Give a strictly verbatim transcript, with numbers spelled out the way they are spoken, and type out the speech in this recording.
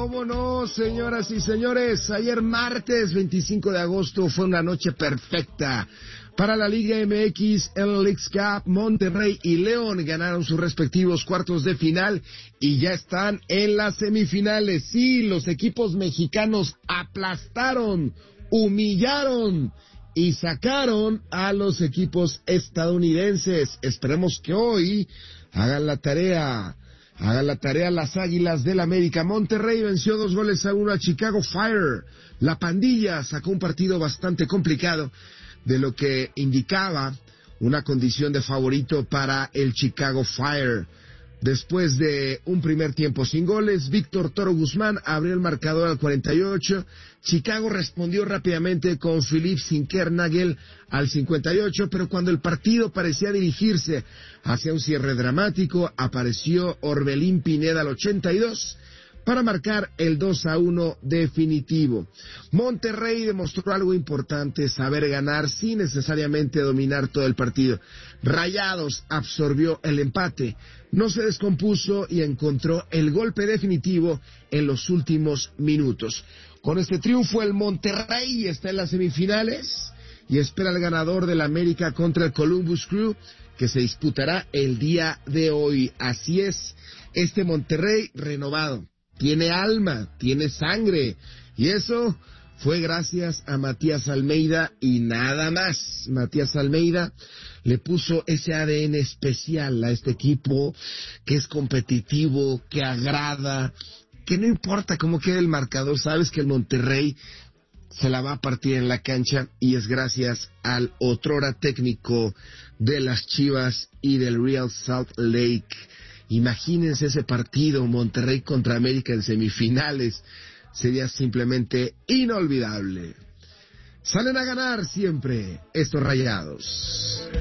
¿Cómo no, señoras y señores? Ayer martes veinticinco de agosto fue una noche perfecta para la Liga M X, el Leagues Cup. Monterrey y León ganaron sus respectivos cuartos de final y ya están en las semifinales. Sí, los equipos mexicanos aplastaron, humillaron y sacaron a los equipos estadounidenses. Esperemos que hoy hagan la tarea. Hagan la tarea las Águilas del América. Monterrey venció dos goles a uno a Chicago Fire. La pandilla sacó un partido bastante complicado, de lo que indicaba una condición de favorito para el Chicago Fire. Después de un primer tiempo sin goles, Víctor Toro Guzmán abrió el marcador al cuarenta y ocho. Chicago respondió rápidamente con Philippe Zinkernagel al cincuenta y ocho, pero cuando el partido parecía dirigirse hacia un cierre dramático, apareció Orbelín Pineda al ochenta y dos para marcar el dos a uno definitivo. Monterrey demostró algo importante, saber ganar sin necesariamente dominar todo el partido. Rayados absorbió el empate, no se descompuso y encontró el golpe definitivo en los últimos minutos. Con este triunfo el Monterrey está en las semifinales y espera al ganador del América contra el Columbus Crew, que se disputará el día de hoy. Así es, este Monterrey renovado. Tiene alma, tiene sangre, y eso fue gracias a Matías Almeida y nada más. Matías Almeida le puso ese A D N especial a este equipo, que es competitivo, que agrada, que no importa cómo quede el marcador, sabes que el Monterrey se la va a partir en la cancha, y es gracias al otrora técnico de las Chivas y del Real Salt Lake. Imagínense ese partido, Monterrey contra América en semifinales, sería simplemente inolvidable. Salen a ganar siempre estos Rayados.